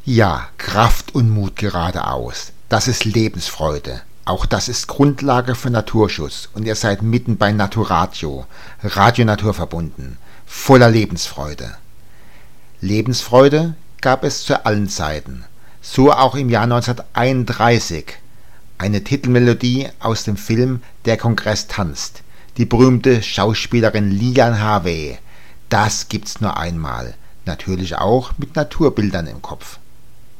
Ja, Kraft und Mut geradeaus. Das ist Lebensfreude. Auch das ist Grundlage für Naturschutz. Und ihr seid mitten bei Naturatio, Radio Naturverbunden, voller Lebensfreude. Lebensfreude gab es zu allen Zeiten. So auch im Jahr 1931. Eine Titelmelodie aus dem Film Der Kongress tanzt. Die berühmte Schauspielerin Lilian Harvey. Das gibt's nur einmal. Natürlich auch mit Naturbildern im Kopf.